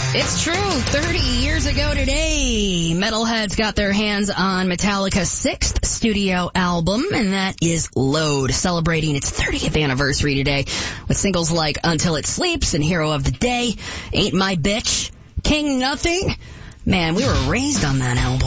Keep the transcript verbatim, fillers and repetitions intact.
It's true. thirty years ago today, metalheads got their hands on Metallica's sixth studio album, and that is Load, celebrating its thirtieth anniversary today with singles like Until It Sleeps and Hero of the Day, Ain't My Bitch, King Nothing. Man, we were raised on that album.